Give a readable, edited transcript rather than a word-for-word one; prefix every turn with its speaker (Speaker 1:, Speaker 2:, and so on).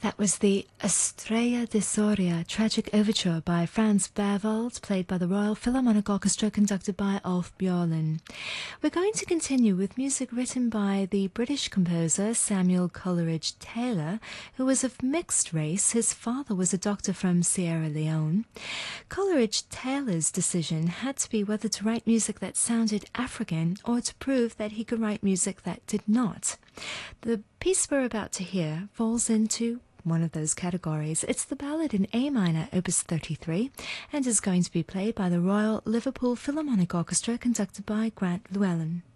Speaker 1: That was the Estrella de Soria tragic overture by Franz Berwald, played by the Royal Philharmonic Orchestra, conducted by Ulf Björlin. We're going to continue with music written by the British composer Samuel Coleridge Taylor, who was of mixed race. His father was a doctor from Sierra Leone. Coleridge Taylor's decision had to be whether to write music that sounded African or to prove that he could write music that did not. The piece we're about to hear falls into one of those categories. It's the Ballad in A minor, opus 33, and is going to be played by the Royal Liverpool Philharmonic Orchestra, conducted by Grant Llewellyn.